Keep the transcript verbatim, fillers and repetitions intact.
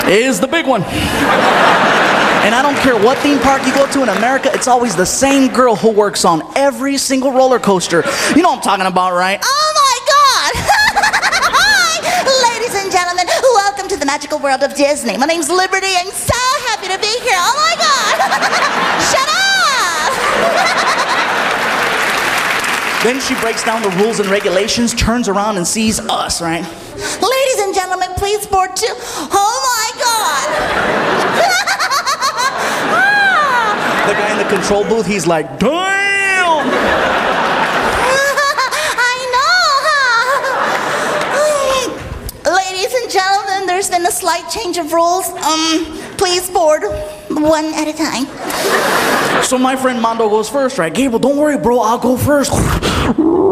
is the big one. And I don't care what theme park you go to in America, it's always the same girl who works on every single roller coaster. You know what I'm talking about, right? Oh my God! Hi, ladies and gentlemen, welcome to the magical world of Disney. My name's Liberty. I'm so happy to be here. Oh my God! Shut up! Then she breaks down the rules and regulations, turns around and sees us, right? Ladies and gentlemen, please board two. Oh my God! The guy in the control booth, he's like, damn! I know, huh? Ladies and gentlemen, there's been a slight change of rules. Um, please board one at a time. So my friend Mondo goes first, right? Gabriel, don't worry, bro, I'll go first.